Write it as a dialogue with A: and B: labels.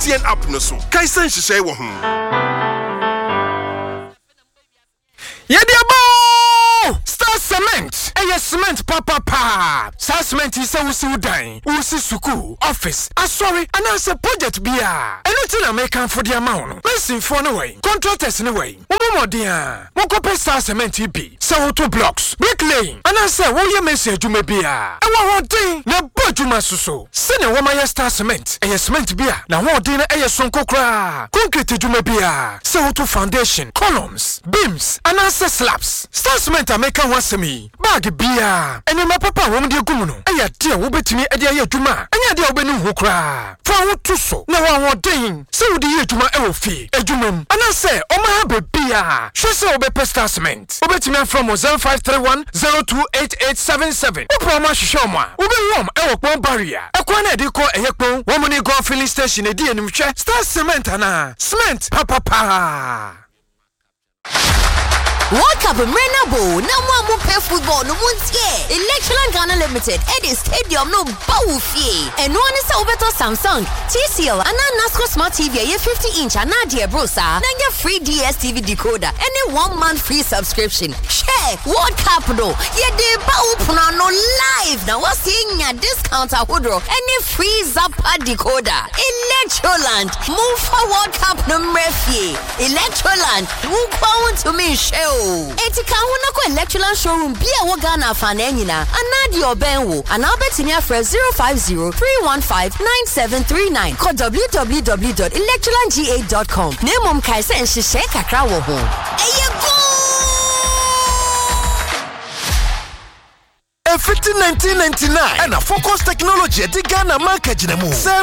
A: MTN app no so. Kaisan hihye wo ho.
B: Yediabo Star Cement. Cement papa. Star Cement is a udan. Usi suku office. Sorry, and as a project bia. Anything I make for the amount. Listen for no way. Contractors no way. Ubo dia. Moko Star Cement be. So 2 blocks. Bricklaying. And I say wo ye message you may be a. E wo thing na bojuma suso. Sene wo ma Star Cement. Cement bia. Na wo din na sonko kra. Concrete you may be a. So 2 foundation, columns, beams, and answer slabs. Star Cement America wants me. Bag bia. Ene ma papa wo de gumu no. Eya dia wo betimi e de aye adwuma. Enya de obenu ho kra. Fa wo to so. Na wo den. Se wo de ye adwuma e wo fi. Adwumam. Ana se o ma ba bia. Hwe se wo be Star Cement. Wo betimi from 0531028877. Wo pro ma hwehwe mo a. Wo be wom e wo pon barrier. Ekwa na de ko eyekpon. Wo mo ni go filling station e di enim hwe. Star Cement ana. Cement papa.
C: World Cup Renabo, no more pay football, no one's here. Electron Ghana Limited, Eddie Stadium, no Bawufi. And one is over to Samsung, TCL, and NASCO Smart TV, a 50-inch, and Nadia Brosa, then your free DSTV decoder, and a 1 month free subscription. Share World Cup, no, yeah, the Bawupuna no live. Now, what's seeing a discount at Woodrow, and a free Zappa decoder. Electroland, move for World Cup no Murphy. Electroland, move on to me, show. Etika huna ko Electroland showroom bia wo Ghana fa na nyina anadi obenwo ana obetinia fra 050-315-9739 ko www.electrolandga.com nemom kai se nhihye kakra wo ho eyego
D: 1999 and a focus technology at the Ghana market jinemu. Say